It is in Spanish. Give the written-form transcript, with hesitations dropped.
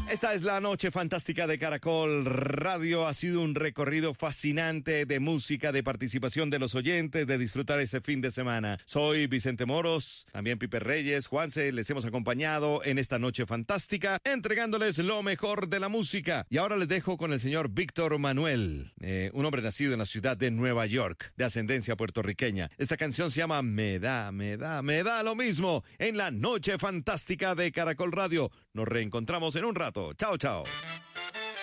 Esta es la noche fantástica de Caracol Radio. Ha sido un recorrido fascinante de música, de participación de los oyentes, de disfrutar este fin de semana. Soy Vicente Moros, también Pipe Reyes, Juanse, les hemos acompañado en esta noche fantástica, entregándoles lo mejor de la música. Y ahora les dejo con el señor Víctor Manuel, un hombre nacido en la ciudad de Nueva York, de ascendencia puertorriqueña. Esta canción se llama Me da lo mismo en la noche fantástica de Caracol Radio. Nos reencontramos en un rato. Chao, chao.